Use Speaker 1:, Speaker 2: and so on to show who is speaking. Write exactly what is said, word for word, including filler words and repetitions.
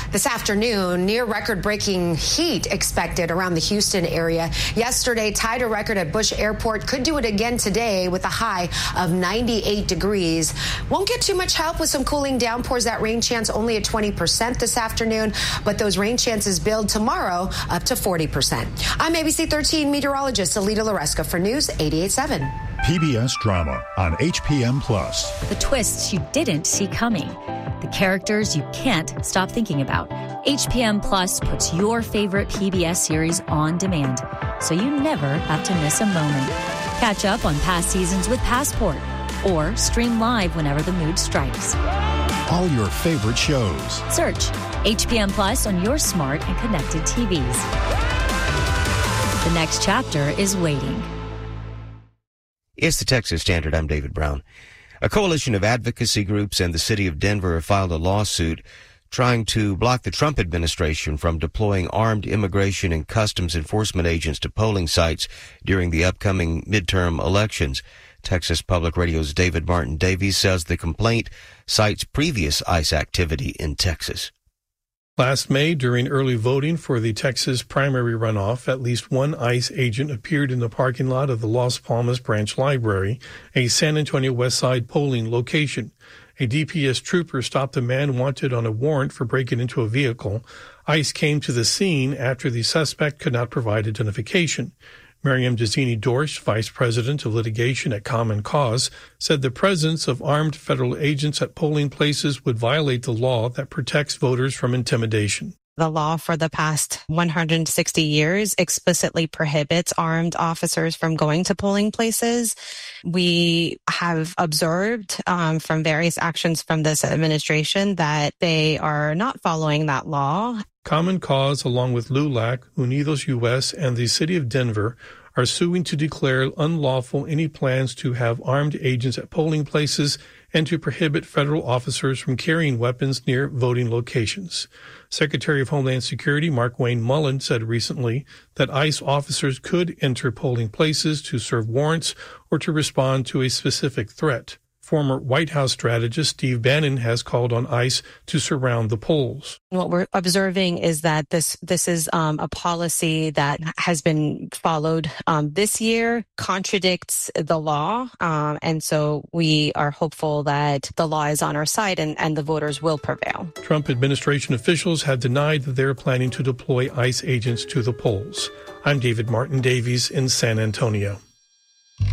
Speaker 1: This afternoon, near record-breaking heat expected around the Houston area. Yesterday tied a record at Bush Airport. Could do it again today with a high of ninety-eight degrees. Won't get too much help with some cooling downpours. That rain chance only at twenty percent this afternoon, but those rain chances build tomorrow up to forty percent. I'm A B C thirteen meteorologist Alita Loresca for News eighty-eight seven.
Speaker 2: P B S Drama on H P M Plus.
Speaker 3: The twists you didn't see coming. The characters you can't stop thinking about. H P M Plus puts your favorite P B S series on demand, so you never have to miss a moment. Catch up on past seasons with Passport, or stream live whenever the mood strikes.
Speaker 2: All your favorite shows.
Speaker 3: Search H P M Plus on your smart and connected T Vs. The next chapter is waiting.
Speaker 4: It's the Texas Standard. I'm David Brown. A coalition of advocacy groups and the city of Denver have filed a lawsuit trying to block the Trump administration from deploying armed immigration and customs enforcement agents to polling sites during the upcoming midterm elections. Texas Public Radio's David Martin Davies says the complaint cites previous ICE activity in Texas.
Speaker 5: Last May, during early voting for the Texas primary runoff, at least one ICE agent appeared in the parking lot of the Las Palmas Branch Library, a San Antonio West Side polling location. A D P S trooper stopped a man wanted on a warrant for breaking into a vehicle. ICE came to the scene after the suspect could not provide identification. Miriam Dezini Dorsch, vice president of litigation at Common Cause, said the presence of armed federal agents at polling places would violate the law that protects voters from intimidation.
Speaker 6: The law for the past one hundred sixty years explicitly prohibits armed officers from going to polling places. We have observed um, from various actions from this administration that they are not following that law.
Speaker 5: Common Cause, along with LULAC, Unidos U S, and the city of Denver, are suing to declare unlawful any plans to have armed agents at polling places and to prohibit federal officers from carrying weapons near voting locations. Secretary of Homeland Security Mark Wayne Mullen said recently that ICE officers could enter polling places to serve warrants or to respond to a specific threat. Former White House strategist Steve Bannon has called on ICE to surround the polls.
Speaker 6: What we're observing is that this this is um, a policy that has been followed um, this year, contradicts the law, um, and so we are hopeful that the law is on our side and, and the voters will prevail.
Speaker 5: Trump administration officials have denied that they're planning to deploy ICE agents to the polls. I'm David Martin Davies in San Antonio.